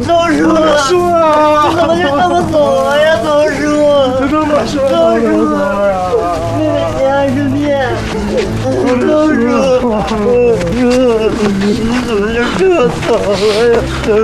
周叔，你怎么就这么走了呀？周叔，周叔，妹妹你还是骗，周叔，你怎么就这走了呀？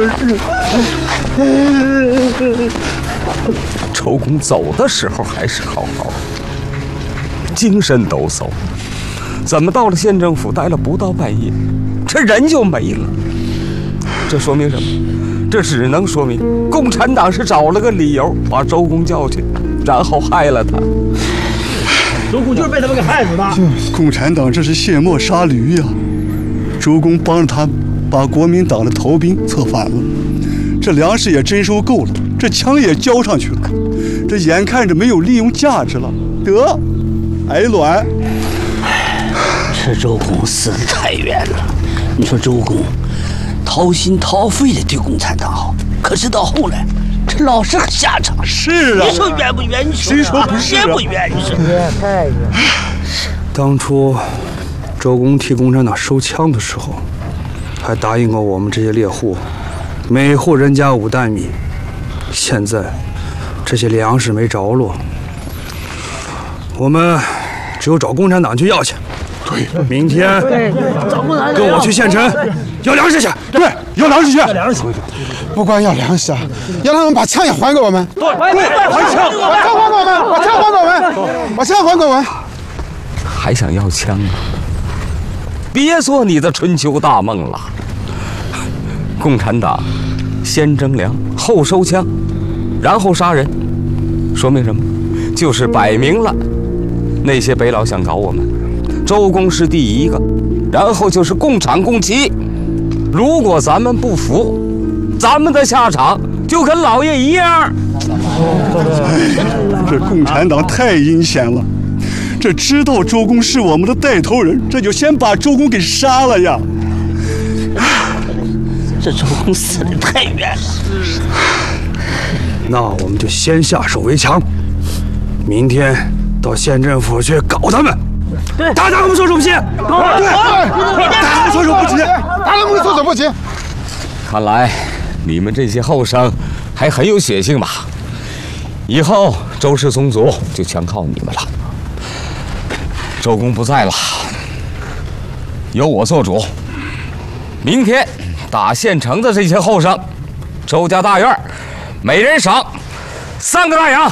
周叔。 周公走的时候还是好好的，精神抖擞，怎么到了县政府待了不到半夜，这人就没了？这说明什么？这只能说明共产党是找了个理由把周公叫去，然后害了他。 周公就是被他们给害死的。 共产党这是卸磨杀驴呀！周公帮着他把国民党的逃兵策反了，这粮食也征收够了，这枪也交上去了，这眼看着没有利用价值了，得挨卵。 这周公死得太冤了。你说周公掏心掏肺的对共产党好，可是到后来这老是个下场。 是啊， 你说冤不冤？ 谁说不是？ 冤不冤？你说太冤。 当初周公替共产党收枪的时候，还答应过我们这些猎户，每户人家5担米。现在这些粮食没着落，我们只有找共产党去要去。对，明天跟我去县城要粮食去。 对，要粮食去。不光要粮食啊，要他们把枪也还给我们。对，还枪，把枪还给我们，把枪还给我们，把枪还给我们。 还想要枪啊？别做你的春秋大梦了。共产党先征粮，后收枪，然后杀人，说明什么？就是摆明了那些北佬想搞我们。周公是第一个，然后就是共产共齐。如果咱们不服，咱们的下场就跟老爷一样。 这共产党太阴险了，这知道周公是我们的带头人，这就先把周公给杀了呀。 这周公死得太冤了。 那我们就先下手为强，明天到县政府去搞他们。对，打他们措手不及。 对，打他们措手不及，打他们措手不及。 看来你们这些后生还很有血性吧？以后周氏宗族就全靠你们了。周公不在了，由我做主。明天打县城的这些后生，周家大院每人赏3个大洋。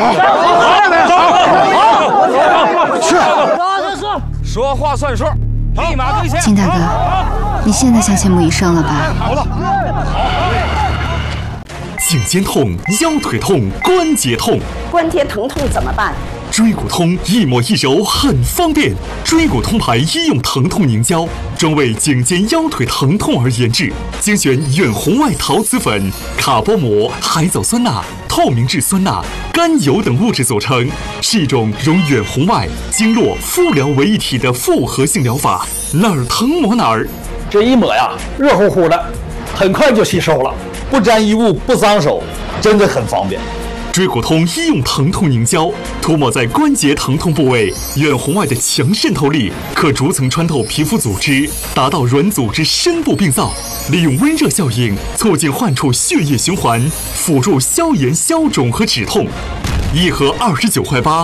去。 说话算数，立马兑现。 金大哥，你现在想切木鱼伤了吧？ 好了。 颈肩痛、腰腿痛、关节痛， 关节疼痛怎么办？ 椎骨通一抹一揉很方便，椎骨通牌医用疼痛凝胶，专为颈肩腰腿疼痛而研制，精选远红外陶瓷粉、卡波膜、海藻酸钠、透明质酸钠、甘油等物质组成，是一种融远红外、经络、敷疗为一体的复合性疗法，哪儿疼抹哪儿。 这一抹呀，热乎乎的，很快就吸收了，不沾衣物，不脏手，真的很方便。 椎骨通医用疼痛凝胶涂抹在关节疼痛部位，远红外的强渗透力可逐层穿透皮肤组织，达到软组织深部病灶，利用温热效应促进患处血液循环，辅助消炎消肿和止痛。1盒29.8块，